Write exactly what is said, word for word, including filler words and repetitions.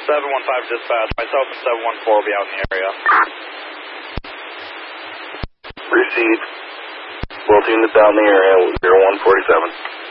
seven one five dispatch. Myself and seven one four will be out in the area. Received. We'll team this out in the area, zero one forty-seven.